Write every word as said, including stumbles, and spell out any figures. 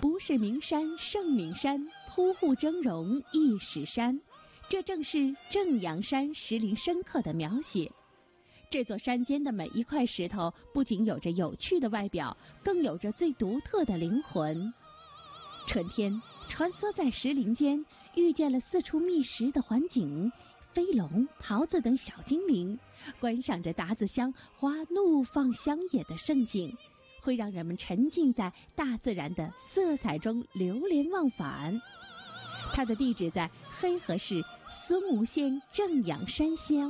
不是名山胜名山，突兀峥嵘一时山。这正是正阳山石林深刻的描写。这座山间的每一块石头不仅有着有趣的外表，更有着最独特的灵魂。春天穿梭在石林间，遇见了四处觅食的环景，飞龙、桃子等小精灵，观赏着达子乡花怒放乡野的盛景，会让人们沉浸在大自然的色彩中流连忘返。它的地址在黑河市孙吴县正阳山乡。